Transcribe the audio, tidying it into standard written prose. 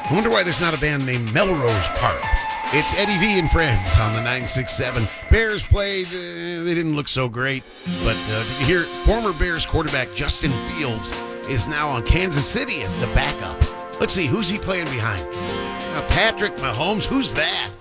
I wonder why there's not a band named Melrose Park. It's Eddie V and Friends on the 967. Bears played, they didn't look so great. But did you hear former Bears quarterback Justin Fields is now on Kansas City as the backup. Let's see, who's he playing behind? Patrick Mahomes, who's that?